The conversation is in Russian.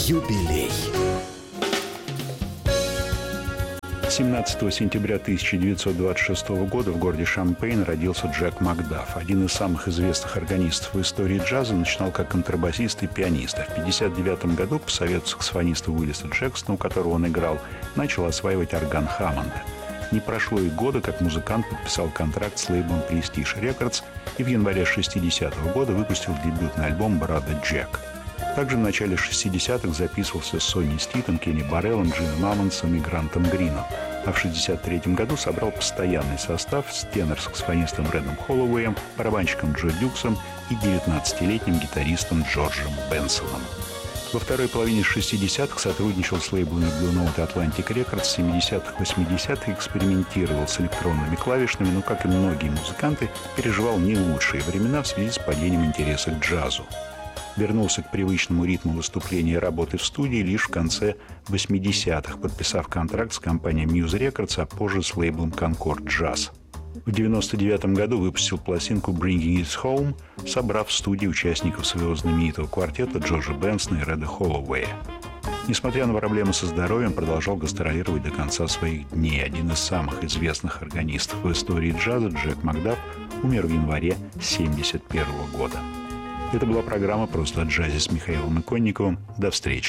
Юбилей. 17 сентября 1926 года в городе Шампейн родился Джек Макдаф. Один из самых известных органистов в истории джаза, начинал как контрабасист и пианист. А в 1959 году, по совету саксофониста Уиллиса Джексона, у которого он играл, начал осваивать орган Хаммонда. Не прошло и года, как музыкант подписал контракт с лейблом Prestige Records и в январе 1960 года выпустил дебютный альбом «Brother Jack». Также в начале 60-х записывался с Сонни Ститом, Кенни Барреллом, Джимом Аммонсом и Грантом Грином. А в 1963 году собрал постоянный состав с тенор-саксофонистом Рэдом Холлоуэем, барабанщиком Джо Дюксом и 19-летним гитаристом Джорджем Бенсоном. Во второй половине 60-х сотрудничал с лейблами Blue Note и Atlantic Records, в 70-х, 80-х экспериментировал с электронными клавишными, но, как и многие музыканты, переживал не лучшие времена в связи с падением интереса к джазу. Вернулся к привычному ритму выступления и работы в студии лишь в конце 80-х, подписав контракт с компанией Muse Records, а позже с лейблом Concord Jazz. В 1999 году выпустил пластинку «Bringing It Home», собрав в студии участников своего знаменитого квартета Джорджа Бенсона и Рэда Холлоуэя. Несмотря на проблемы со здоровьем, продолжал гастролировать до конца своих дней. Один из самых известных органистов в истории джаза, Джек Макдаф, умер в январе 1971 года. Это была программа «Просто о джазе» с Михаилом Иконниковым. До встречи.